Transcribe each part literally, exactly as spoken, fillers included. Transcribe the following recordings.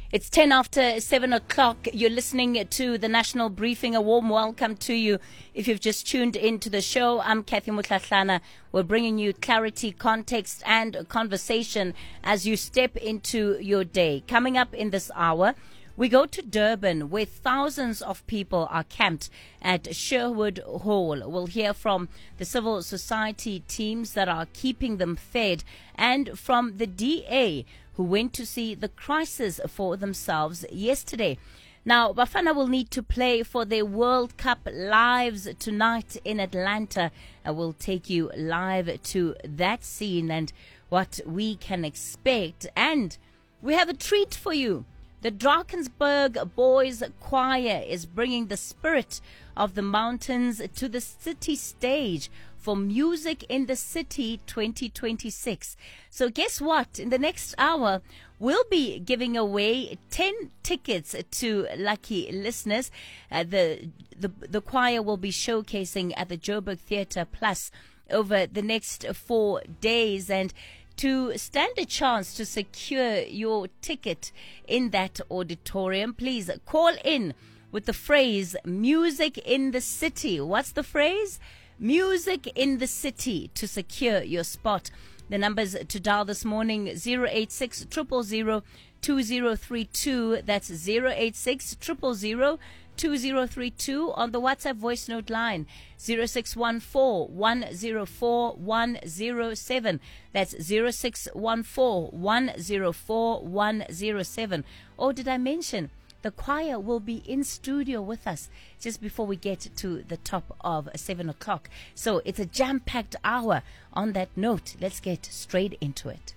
It's ten after seven o'clock. You're listening to the National Briefing. A warm welcome to you. If you've just tuned into the show, I'm Kathy Mutlahlana. We're bringing you clarity, context, and conversation as you step into your day. Coming up in this hour, we go to Durban, where thousands of people are camped at Sherwood Hall. We'll hear from the civil society teams that are keeping them fed, and from the D A, who went to see the crisis for themselves yesterday. Now, Bafana will need to play for their World Cup lives tonight in Atlanta. I will take you live to that scene and what we can expect. And we have a treat for you. The Drakensberg Boys Choir is bringing the spirit of the mountains to the city stage for Music in the City twenty twenty-six. So guess what? In the next hour, we'll be giving away ten tickets to lucky listeners. Uh, the, the, the choir will be showcasing at the Joburg Theatre Plus over the next four days. And to stand a chance to secure your ticket in that auditorium, please call in with the phrase Music in the City. What's the phrase? Music in the City to secure your spot. The numbers to dial this morning, zero eight six, zero zero zero, two zero three two. That's zero eight six, zero zero zero, two zero three two. On the WhatsApp voice note line, zero six one four, one zero four, one zero seven. That's zero six one four, one zero four, one zero seven. Or did I mention the choir will be in studio with us just before we get to the top of seven o'clock. So it's a jam-packed hour. On that note, let's get straight into it.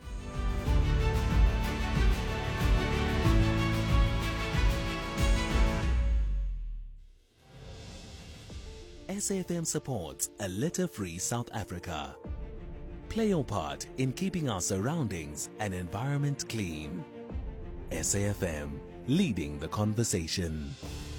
S A F M supports a litter-free South Africa. Play your part in keeping our surroundings and environment clean. S A F M, leading the conversation.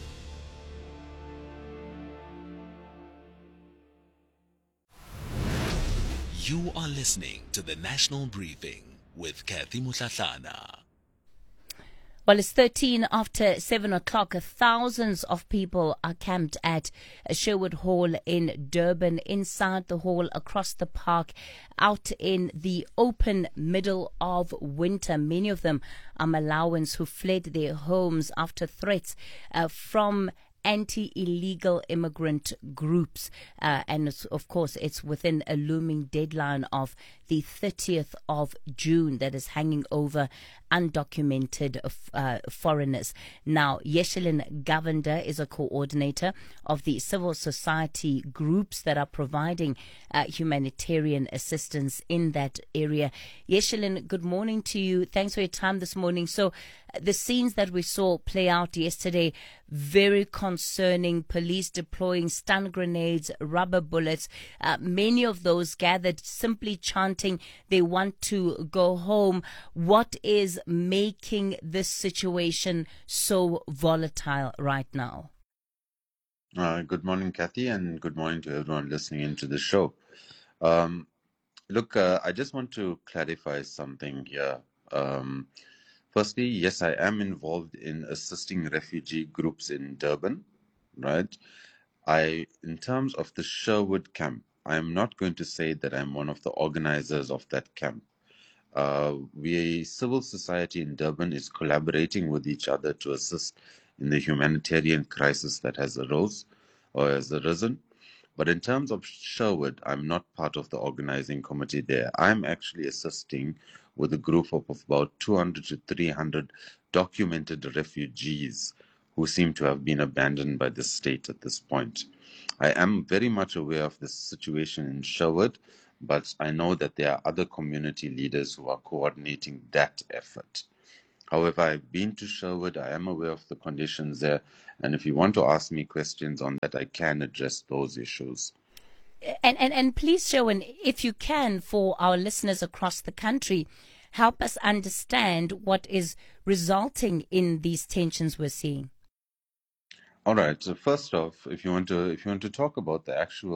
You are listening to the National Briefing with Kathy Mutlahlana. Well, it's thirteen after seven o'clock. Thousands of people are camped at Sherwood Hall in Durban, inside the hall, across the park, out in the open middle of winter. Many of them are Malawans who fled their homes after threats uh, from anti-illegal immigrant groups. Uh, and it's, of course, it's within a looming deadline of the thirtieth of June that is hanging over undocumented uh, foreigners. Now, Yeshelin Govender is a coordinator of the civil society groups that are providing uh, humanitarian assistance in that area. Yeshelin, good morning to you. Thanks for your time this morning. So uh, the scenes that we saw play out yesterday, very concerning. Police deploying stun grenades, rubber bullets, uh, many of those gathered simply chanting they want to go home. What is making this situation so volatile right now? Uh, good morning, Kathy, and good morning to everyone listening into the show. Um, look, uh, I just want to clarify something here. Um, firstly, yes, I am involved in assisting refugee groups in Durban, right? I, in terms of the Sherwood camp, I am not going to say that I'm one of the organizers of that camp. Uh, we, civil society in Durban, is collaborating with each other to assist in the humanitarian crisis that has arose or has arisen. But in terms of Sherwood, I'm not part of the organizing committee there. I'm actually assisting with a group of about two hundred to three hundred documented refugees who seem to have been abandoned by the state at this point. I am very much aware of the situation in Sherwood, but I know that there are other community leaders who are coordinating that effort. However, I've been to Sherwood, I am aware of the conditions there, and if you want to ask me questions on that, I can address those issues. And, and, and please, Sherwin, if you can, for our listeners across the country, help us understand what is resulting in these tensions we're seeing. All right. So first off, if you want to, if you want to talk about the actual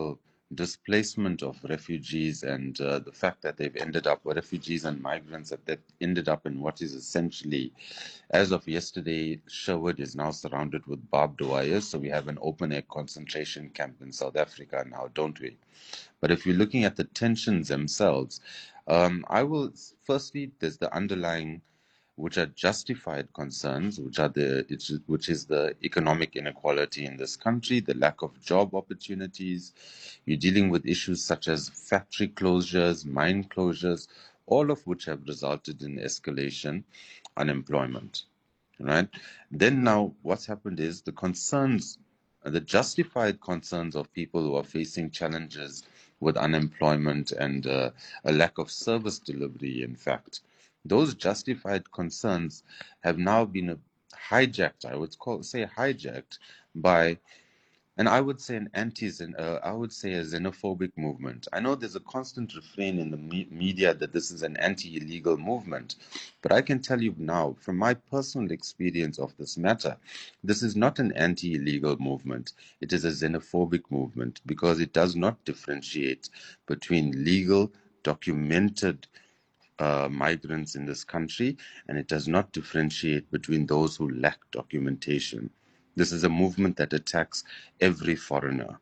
displacement of refugees and uh, the fact that they've ended up, refugees and migrants, that they've ended up in what is essentially, as of yesterday, Sherwood is now surrounded with barbed wires. So we have an open-air concentration camp in South Africa now, don't we? But if you're looking at the tensions themselves, um, I will, firstly, there's the underlying, which are justified concerns, which are the which is the economic inequality in this country, the lack of job opportunities. You're dealing with issues such as factory closures, mine closures, all of which have resulted in escalation, unemployment, right? Then now what's happened is the concerns, the justified concerns of people who are facing challenges with unemployment and uh, a lack of service delivery, in fact, those justified concerns have now been hijacked, I would call, say hijacked by, and I would say an anti, uh, I would say a xenophobic movement. I know there's a constant refrain in the me media that this is an anti-illegal movement, but I can tell you now, from my personal experience of this matter, this is not an anti-illegal movement. It is a xenophobic movement because it does not differentiate between legal, documented Uh, migrants in this country, and it does not differentiate between those who lack documentation. This is a movement that attacks every foreigner.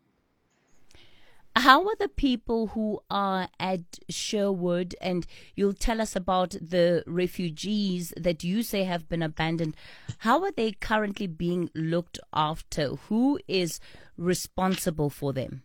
How are the people who are at Sherwood, and you'll tell us about the refugees that you say have been abandoned, how are they currently being looked after? Who is responsible for them?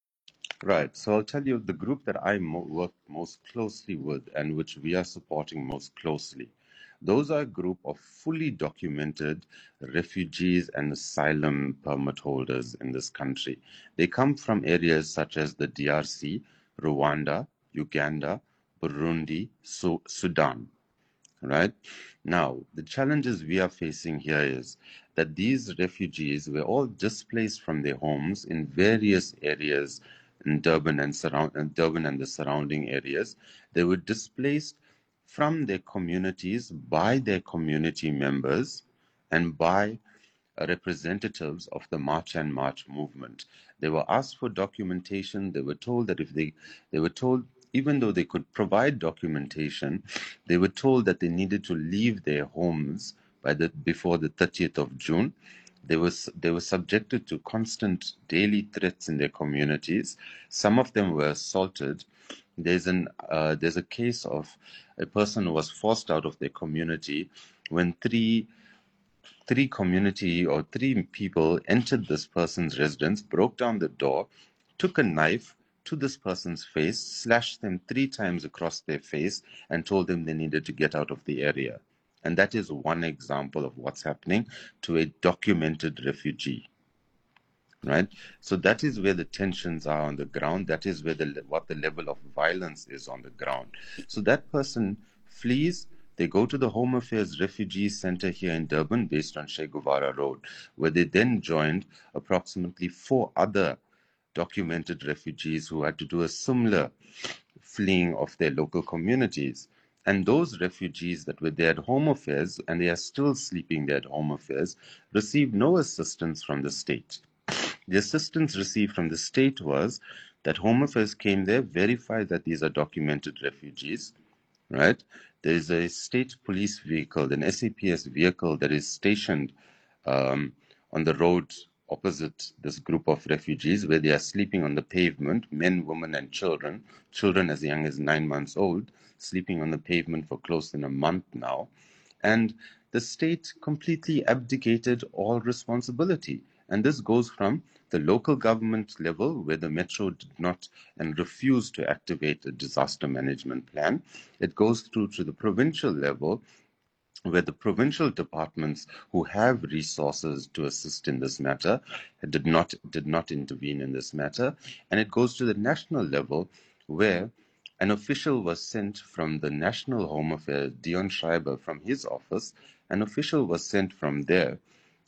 Right. So I'll tell you the group that I mo work most closely with and which we are supporting most closely. Those are a group of fully documented refugees and asylum permit holders in this country. They come from areas such as the D R C, Rwanda, Uganda, Burundi, Su Sudan. Right? Now, the challenges we are facing here is that these refugees were all displaced from their homes in various areas in Durban and, surround, in Durban and the surrounding areas. They were displaced from their communities by their community members and by representatives of the March and March movement. They were asked for documentation. They were told that if they, they were told, even though they could provide documentation, they were told that they needed to leave their homes by the, before the thirtieth of June. They were, they were subjected to constant daily threats in their communities. Some of them were assaulted. There's, an, uh, there's a case of a person who was forced out of their community when three Three community or three people entered this person's residence, broke down the door, took a knife to this person's face, slashed them three times across their face, and told them they needed to get out of the area. And that is one example of what's happening to a documented refugee. Right? So that is where the tensions are on the ground. That is where the what the level of violence is on the ground. So that person flees. They go to the Home Affairs Refugee Center here in Durban based on Che Guevara Road, where they then joined approximately four other documented refugees who had to do a similar fleeing of their local communities. And those refugees that were there at Home Affairs, and they are still sleeping there at Home Affairs, received no assistance from the state. The assistance received from the state was that Home Affairs came there, verified that these are documented refugees, right? There is a state police vehicle, an S A P S vehicle that is stationed um, on the road opposite this group of refugees where they are sleeping on the pavement, men, women, and children, children as young as nine months old, sleeping on the pavement for close to a month now. And the state completely abdicated all responsibility. And this goes from the local government level, where the Metro did not and refused to activate a disaster management plan. It goes through to the provincial level, where the provincial departments who have resources to assist in this matter did not, did not intervene in this matter. And it goes to the national level, where an official was sent from the National Home Affairs, Dion Schreiber, from his office. An official was sent from there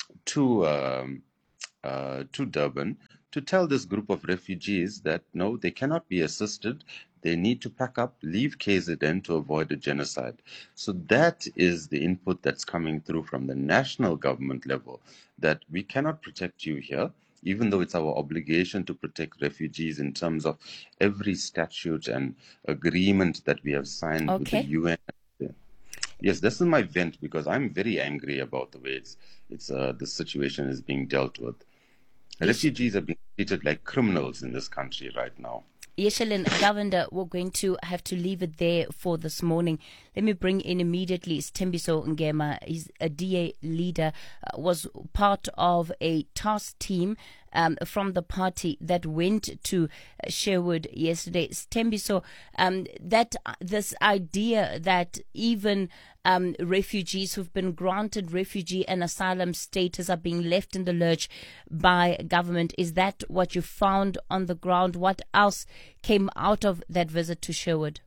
to um, uh, to Durban to tell this group of refugees that no, they cannot be assisted. They need to pack up, leave K Z N to avoid a genocide. So that is the input that's coming through from the national government level, that we cannot protect you here. even though it's our obligation to protect refugees in terms of every statute and agreement that we have signed Okay. with the U N. Yes, this is my vent because I'm very angry about the way it's, it's uh, the situation is being dealt with. Yes. Refugees are being treated like criminals in this country right now. Yeshelin, Governor, we're going to have to leave it there for this morning. Let me bring in immediately Sthembiso Ngema. He's a D A leader, uh, was part of a task team um, from the party that went to Sherwood yesterday. Sthembiso, um, that uh, this idea that even um, refugees who've been granted refugee and asylum status are being left in the lurch by government, is that what you found on the ground? What else came out of that visit to Sherwood?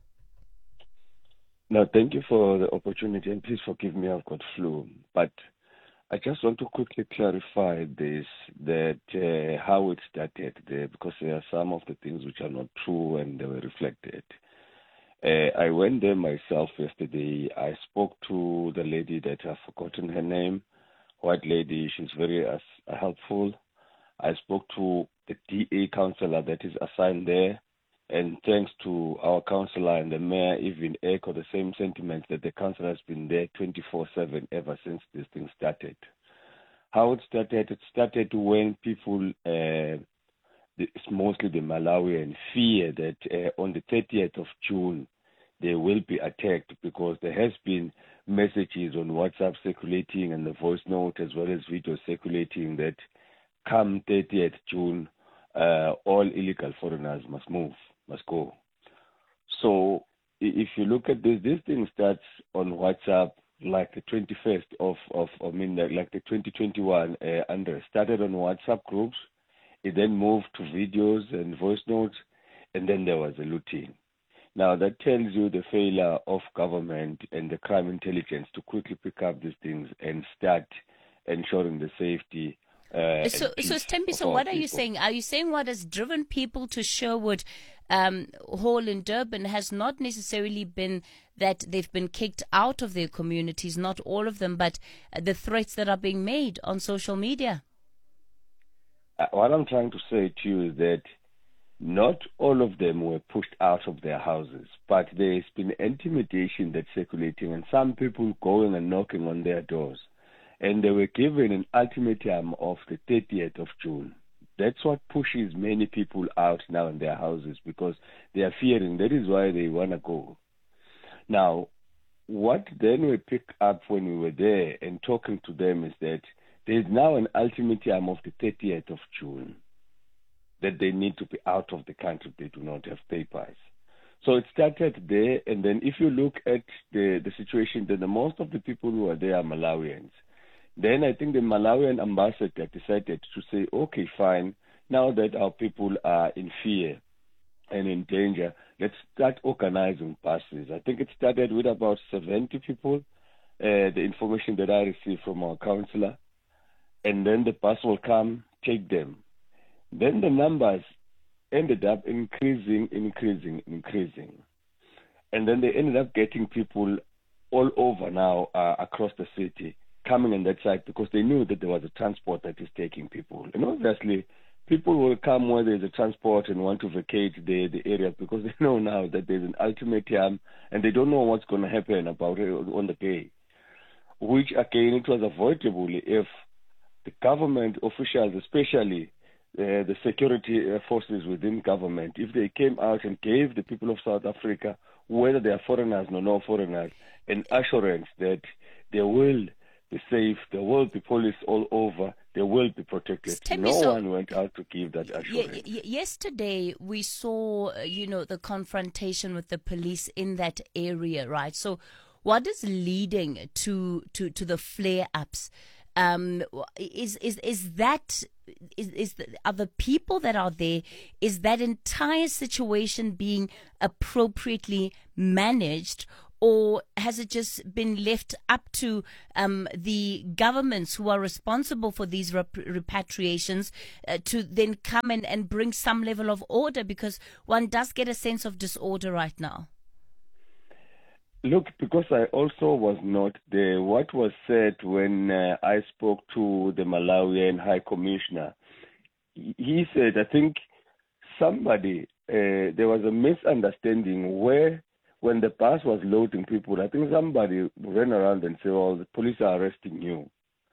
No, thank you for the opportunity, and please forgive me, I've got flu. But I just want to quickly clarify this, that uh, how it started there, because there are some of the things which are not true and they were reflected. Uh, I went there myself yesterday. I spoke to the lady that I've forgotten her name, white lady. She's very uh, helpful. I spoke to the D A councillor that is assigned there. And thanks to our councillor and the mayor, even echo the same sentiments that the councillor has been there twenty-four seven ever since this thing started. How it started? It started when people, uh, it's mostly the Malawians, fear that uh, on the thirtieth of June they will be attacked, because there has been messages on WhatsApp circulating and the voice note as well as video circulating that come thirtieth June, uh, all illegal foreigners must move. Must go. So if you look at this, this thing starts on WhatsApp like the twenty-first of, of I mean, like the twenty twenty-one uh, under started on WhatsApp groups. It then moved to videos and voice notes, and then there was a looting. Now that tells you the failure of government and the crime intelligence to quickly pick up these things and start ensuring the safety. Uh, so, so Sthembiso, what are people. you saying? Are you saying what has driven people to Sherwood um, Hall in Durban has not necessarily been that they've been kicked out of their communities, not all of them, but uh, the threats that are being made on social media? Uh, what I'm trying to say to you is that not all of them were pushed out of their houses, but there's been intimidation that's circulating and some people going and knocking on their doors. And they were given an ultimatum of the thirtieth of June. That's what pushes many people out now in their houses, because they are fearing. That is why they want to go. Now, what then we picked up when we were there and talking to them is that there is now an ultimatum of the thirtieth of June that they need to be out of the country if they do not have papers. So it started there, and then if you look at the, the situation, then the most of the people who are there are Malawians. Then I think the Malawian ambassador decided to say, okay, fine, now that our people are in fear and in danger, let's start organizing buses. I think it started with about seventy people, uh, the information that I received from our councillor. And then the bus will come, take them. Then the numbers ended up increasing, increasing, increasing. And then they ended up getting people all over now uh, across the city, coming on that side, because they knew that there was a transport that is taking people. And obviously, people will come where there's a transport and want to vacate the, the area, because they know now that there's an ultimatum and they don't know what's going to happen about it on the day. Which, again, it was avoidable if the government officials, especially uh, the security forces within government, if they came out and gave the people of South Africa, whether they are foreigners or no foreigners, an assurance that they will be safe, there will be police all over, they will be protected. No so, one went out to give that assurance. Y- y- yesterday, we saw, uh, you know, the confrontation with the police in that area, right? So what is leading to, to, to the flare-ups? Um, is, is, is that, is, is the, are the people that are there, is that entire situation being appropriately managed, or has it just been left up to um, the governments who are responsible for these rep- repatriations uh, to then come in and bring some level of order? Because one does get a sense of disorder right now. Look, because I also was not there, what was said when uh, I spoke to the Malawian High Commissioner, he said, I think somebody, uh, there was a misunderstanding where when the bus was loading people, I think somebody ran around and said, well, the police are arresting you.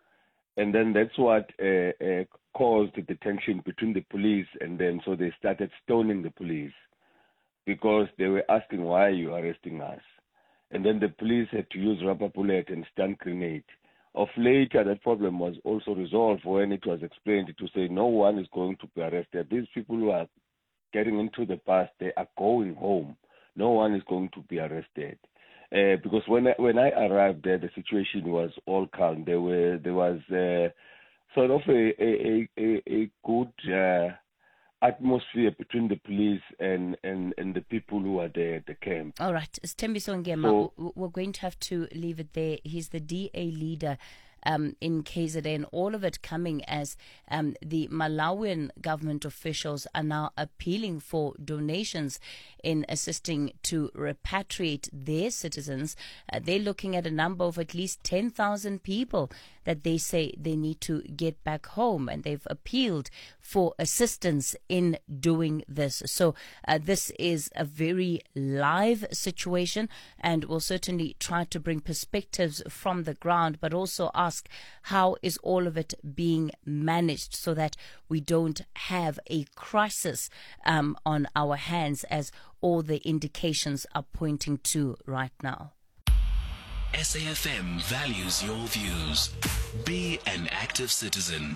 And then that's what uh, uh, caused the tension between the police and them. So they started stoning the police because they were asking, why are you arresting us? And then the police had to use rubber bullet and stun grenade. Of later, that problem was also resolved when it was explained to say no one is going to be arrested. These people who are getting into the bus, they are going home. No one is going to be arrested. Uh, because when I, when I arrived there, the situation was all calm. There were there was uh, sort of a a, a, a good uh, atmosphere between the police and, and, and the people who are there at the camp. All right, Sthembiso Ngema, so, we're going to have to leave it there. He's the D A leader Um, in K Z N, all of it coming as um, the Malawian government officials are now appealing for donations in assisting to repatriate their citizens. Uh, they're looking at a number of at least ten thousand people that they say they need to get back home, and they've appealed for assistance in doing this. So uh, this is a very live situation, and we'll certainly try to bring perspectives from the ground, but also ask how is all of it being managed so that we don't have a crisis um, on our hands, as all the indications are pointing to right now. S A F M values your views. Be an active citizen.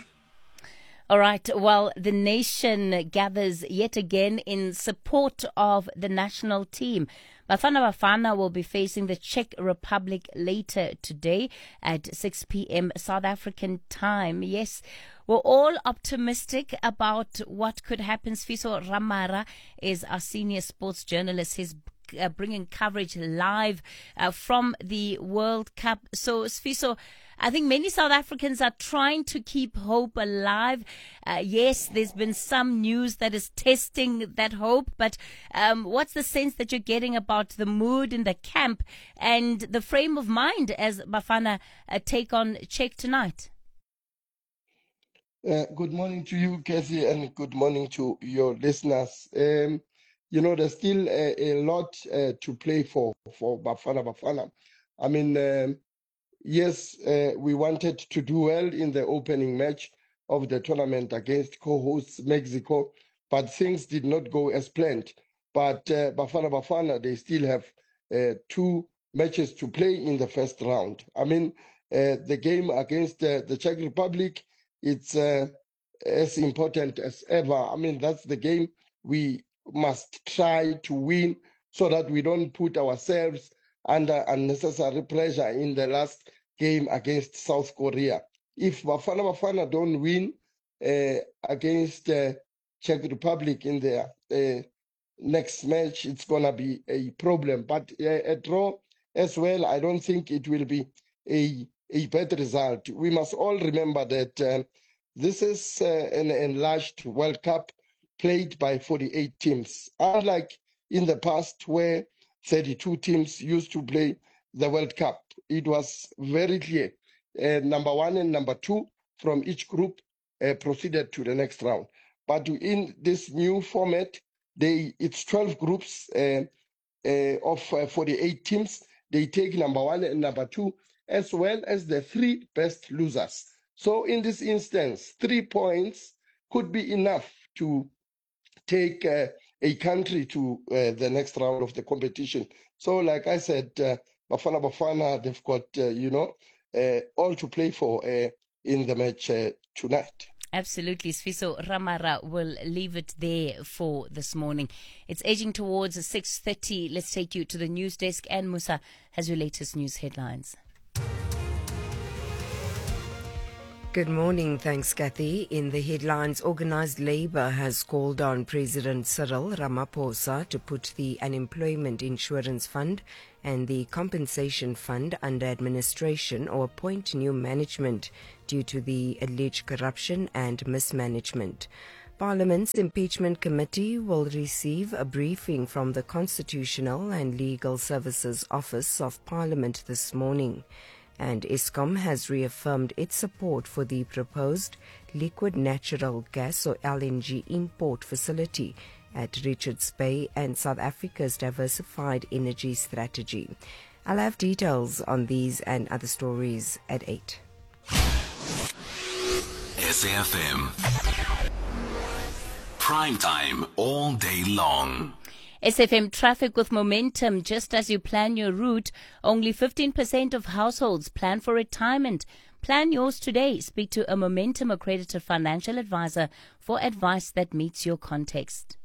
All right. Well, the nation gathers yet again in support of the national team. Bafana Bafana will be facing the Czech Republic later today at six p.m. South African time. Yes, we're all optimistic about what could happen. Sfiso Ramara is our senior sports journalist. He's uh, bringing coverage live uh, from the World Cup. So, Sfiso, I think many South Africans are trying to keep hope alive. Uh, yes, there's been some news that is testing that hope, but um, what's the sense that you're getting about the mood in the camp and the frame of mind as Bafana uh, take on Czech tonight? Uh, good morning to you, Kathy, and good morning to your listeners. Um, you know, there's still a, a lot uh, to play for for Bafana Bafana. I mean, um, yes, uh, we wanted to do well in the opening match of the tournament against co-hosts Mexico, but things did not go as planned. But uh, Bafana Bafana, they still have uh, two matches to play in the first round. I mean, uh, the game against uh, the Czech Republic, it's uh, as important as ever. I mean, that's the game we must try to win so that we don't put ourselves under unnecessary pressure in the last game against South Korea. If Bafana Bafana don't win uh, against uh, Czech Republic in their uh, next match, it's going to be a problem. But uh, a draw as well, I don't think it will be a, a bad result. We must all remember that uh, this is uh, an enlarged World Cup played by forty-eight teams. Unlike in the past where thirty-two teams used to play the World Cup, it was very clear. Uh, number one and number two from each group uh, proceeded to the next round. But in this new format, they it's twelve groups uh, uh, of uh, forty-eight teams. They take number one and number two, as well as the three best losers. So in this instance, three points could be enough to take uh, a country to uh, the next round of the competition. So like I said, uh, Bafana Bafana, they've got, uh, you know, uh, all to play for uh, in the match uh, tonight. Absolutely. Sfiso Ramara will leave it there for this morning. It's edging towards six thirty. Let's take you to the news desk, and Musa has your latest news headlines. Good morning. Thanks, Kathy. In the headlines, Organised Labour has called on President Cyril Ramaphosa to put the Unemployment Insurance Fund and the Compensation Fund under administration or appoint new management due to the alleged corruption and mismanagement. Parliament's Impeachment Committee will receive a briefing from the Constitutional and Legal Services Office of Parliament this morning. And Eskom has reaffirmed its support for the proposed liquid natural gas or L N G import facility at Richards Bay and South Africa's diversified energy strategy. I'll have details on these and other stories at eight. S A F M. Prime time all day long. S F M traffic with momentum. Just as you plan your route, only fifteen percent of households plan for retirement. Plan yours today. Speak to a Momentum accredited financial advisor for advice that meets your context.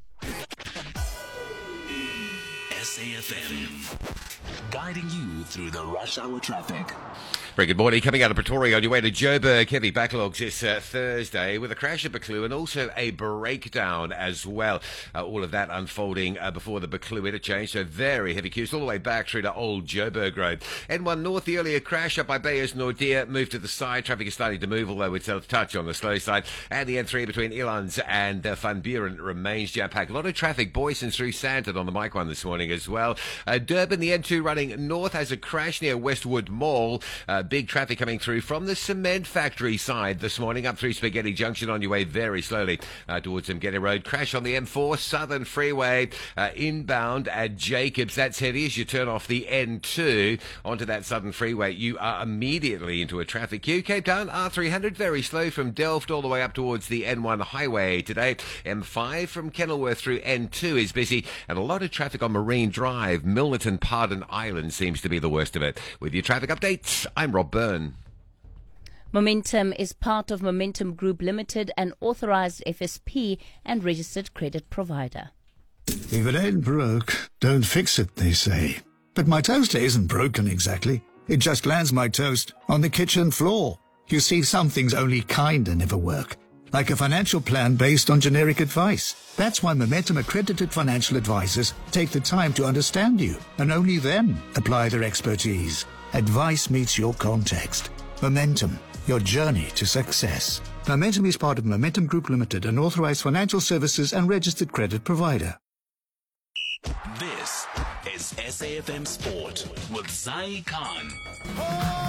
S A F M, guiding you through the rush hour traffic. Very good morning. Coming out of Pretoria on your way to Joburg. Heavy backlogs this uh, Thursday with a crash at Buccleuch and also a breakdown as well. Uh, all of that unfolding uh, before the Buccleuch interchange. So very heavy queues all the way back through to Old Joburg Road. N one North, the earlier crash up by Bayers Nordia moved to the side. Traffic is starting to move, although it's a touch on the slow side. And the N three between Elands and uh, Van Buren remains jam-packed. A lot of traffic. Boyson through Sandton on the Mike one this morning as well. Uh, Durban, the N two running north, has a crash near Westwood Mall. Uh, big traffic coming through from the cement factory side this morning up through Spaghetti Junction on your way very slowly uh, towards Mgete Road. Crash on the M four Southern Freeway uh, inbound at Jacobs. That's heavy as you turn off the N two onto that Southern Freeway. You are immediately into a traffic queue. Cape Town R three hundred very slow from Delft all the way up towards the N one highway today. M five from Kenilworth through N two is busy, and a lot of traffic on Marine Drive. Milnerton Pardon Island seems to be the worst of it. With your traffic updates, I'm Rob Byrne. Momentum is part of Momentum Group Limited, an authorized F S P and registered credit provider. If it ain't broke, don't fix it, they say. But my toaster isn't broken exactly. It just lands my toast on the kitchen floor. You see, some things only kinda never work. Like a financial plan based on generic advice. That's why Momentum accredited financial advisors take the time to understand you, and only then apply their expertise. Advice meets your context. Momentum, your journey to success. Momentum is part of Momentum Group Limited, an authorized financial services and registered credit provider. This is S A F M Sport with Zai Khan.